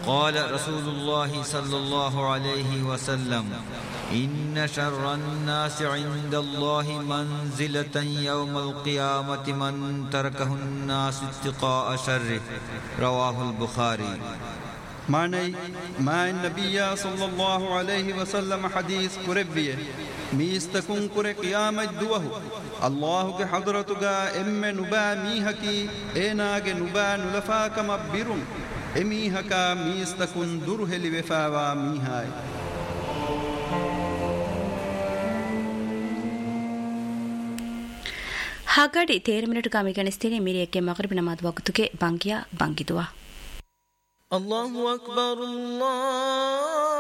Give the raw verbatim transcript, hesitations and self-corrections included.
قال رسول الله صلى الله عليه وسلم إن شر الناس عند الله منزلة يوم القيامة من تركه الناس اتقاء شره. رواه البخاري. معنی ما النبي صلى الله عليه وسلم حديث قربيه ميستكون قر قيامت دوه الله کے حضرتگا ام نبا میحکی ایناگ نبا نلفا کم بیرون امیحکا میستکون درہلی وفاوا میحائے. ಹಾಗಾಡಿ ತೇರು ಮಿನಿಟ್ ಕಾಮಿ ಗಣಿಸ್ತೀನಿ ಮೀರಿಯಕ್ಕೆ ಮಗರಿಬ್ ನಮಾಜ್ ವಕ್ತುಗೆ ಬಂಗಿಯಾ ಬಂಗಿದುವಾ. الله أكبر الله